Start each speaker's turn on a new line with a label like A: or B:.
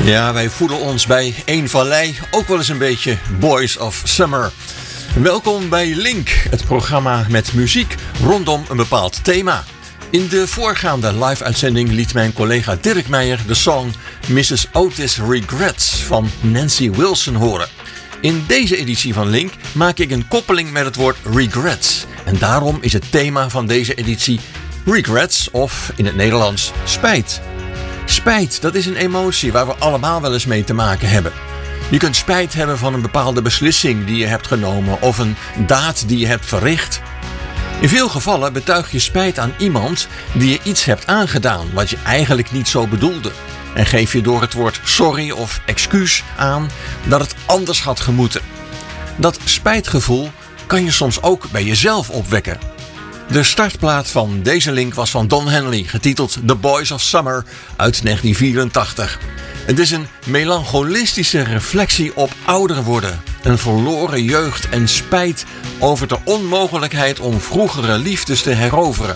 A: Ja, wij voelen ons bij Eén Vallei ook wel eens een beetje Boys of Summer. Welkom bij Link, het programma met muziek rondom een bepaald thema. In de voorgaande live-uitzending liet mijn collega Dirk Meijer de song Mrs. Otis Regrets van Nancy Wilson horen. In deze editie van Link maak ik een koppeling met het woord regrets. En daarom is het thema van deze editie regrets of in het Nederlands spijt. Spijt, dat is een emotie waar we allemaal wel eens mee te maken hebben. Je kunt spijt hebben van een bepaalde beslissing die je hebt genomen of een daad die je hebt verricht. In veel gevallen betuig je spijt aan iemand die je iets hebt aangedaan wat je eigenlijk niet zo bedoelde. En geef je door het woord sorry of excuus aan dat het anders had gemoeten. Dat spijtgevoel kan je soms ook bij jezelf opwekken. De startplaat van deze link was van Don Henley, getiteld The Boys of Summer uit 1984. Het is een melancholistische reflectie op ouder worden, een verloren jeugd en spijt over de onmogelijkheid om vroegere liefdes te heroveren.